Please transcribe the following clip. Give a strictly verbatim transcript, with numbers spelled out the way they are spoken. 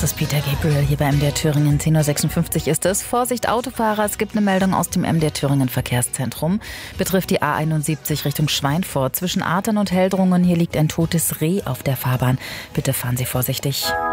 Das ist Peter Gabriel hier bei M D R Thüringen. zehn Uhr sechsundfünfzig ist es. Vorsicht Autofahrer, es gibt eine Meldung aus dem M D R Thüringen Verkehrszentrum. Betrifft die A einundsiebzig Richtung Schweinfurt. Zwischen Artern und Heldrungen, hier liegt ein totes Reh auf der Fahrbahn. Bitte fahren Sie vorsichtig.